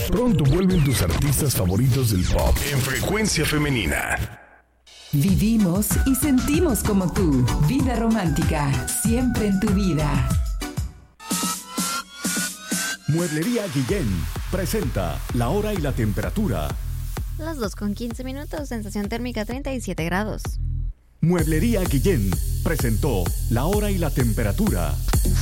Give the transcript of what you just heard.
Pronto vuelven tus artistas favoritos del pop en Frecuencia Femenina. Vivimos y sentimos como tú. Vida romántica, siempre en tu vida. Mueblería Guillén presenta la hora y la temperatura. Las 2:15, sensación térmica 37 grados. Mueblería Guillén presentó la hora y la temperatura.